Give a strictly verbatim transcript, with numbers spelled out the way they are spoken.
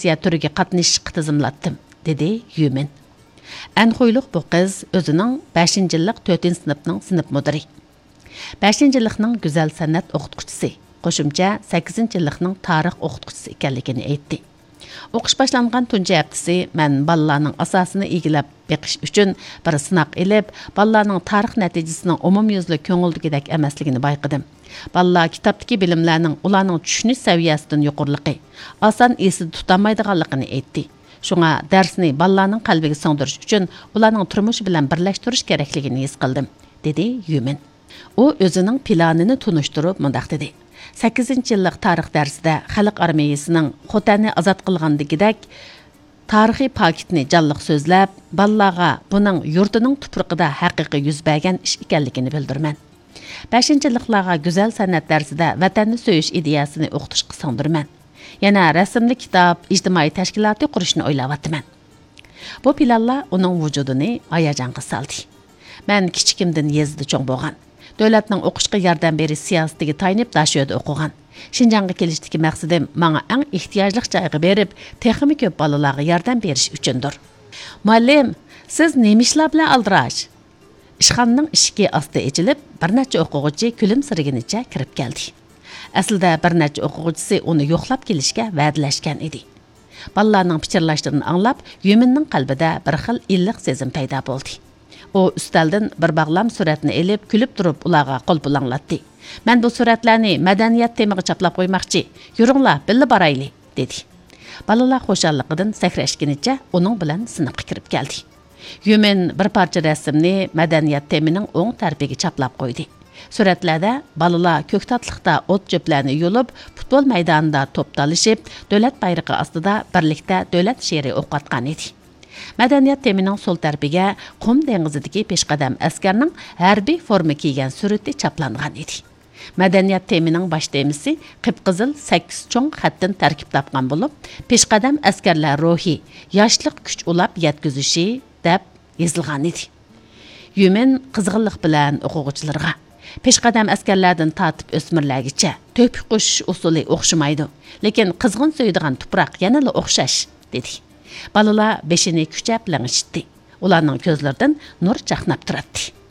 animasiya türüge qatnashishga tizimlatdim, dedi Yumin. Anxoyluq bu qiz o'zining beshinchi yillik to'rtinchi sinfning sinf mudiri. beshinchi yillikning go'zal san'at o'qituvchisi, qo'shimcha sakkizinchi yillikning tarix o'qituvchisi ekanligini aytdi. O'qish boshlangan tunji haftasi men bolalarning asosini egilab beqish uchun bir sinoq elib, bolalarning tarix natijasining umumyuzli ko'ngildagidek emasligini bayqadim. Bolalar kitobdagi bilimlarning ularning tushunish saviyasidan yuqoriligi, oson esida tutamaydiganligini aytdi. Şuna dersini balalarning qalbiga singdirish uchun ularning turmushi bilan birlashtirish kerakligini his qildim, dedi Yumin. U o'zining planini tunishtirib mundaq dedi. sakkizinchi yillik tarix darsida xalq armiyasining Xotanni ozod qilgandagidek tarixiy paketni jonliq so'zlab, balalarga buning yurtining tuprog'ida haqiqiy yuz bergan ish ekanligini bildirman. beshinchi yilliklarga go'zal san'at darsida vatanni so'yish ideyasini o'qitishga singdirman. Yana rasmli kitob, ijtimoiy tashkilotni qurishni o'ylayapman. Bu planlar uning vujudini hayajonga soldi. Men kichikimdan yezdi cho'ng bo'lgan. Davlatning o'qishga yordam berish siyosatiga tayanib dashoyda o'qigan. Shinjongga kelishdagi maqsadim menga eng ehtiyojli joyga berib, texnik ko'p bolalarga yordam berish uchundir. Muallim, siz nima ishlar bilan aldirash? Ishxonaning eshigi osti ochilib, bir necha o'quvchi kulimsiragunicha kirib keldi. Aslida bir necha o'quvchisi uni yo'qlab kelishga va'dalashgan edi. Balalarning pichirlashlarini anglab, Yuminning qalbida bir xil illiq sezim paydo bo'ldi. U ustaldan bir bog'lam suratni elib, kulib turib ularga qo'l bulanglatdi. "Men bu suratlarni madaniyat temiga chaplab qo'ymoqchi. Yuringlar, birga borayli", dedi. Balalar xo'shalligidan sakrashgunicha uning bilan sinfga kirib keldi. Yumin bir parcha rasmni madaniyat temining o'ng tarafiga chaplab qo'ydi. Suratlarda balalar ko'ktatliqda o't cho'plarni yulib, futbol maydonida to'ptalishib, davlat bayrog'i ostida birlikda davlat she'ri o'qitgan edi. Madaniyat temining so'l tarafiga qum dengizidagi peshqadam askarning harbiy forma kiygan surati chaplangan edi. Madaniyat temining bosh temisi qip-qizil sakkiz cho'ng xatdan tarkib topgan bo'lib, peshqadam askarlar ruhi, yoshlik kuch ulab yetkazishi deb yozilgan edi. Yumin qizg'inlik bilan o'quvchilarga peshqadam askarlardan tatib o'smirlargacha to'piq qo'shish usuli o'xshamaydi, lekin qizg'in so'ydigan tuproq yanada o'xshash, dedi. Balalar beshini kuchab langishdi. Ularning ko'zlaridan nur chaqnab turardi.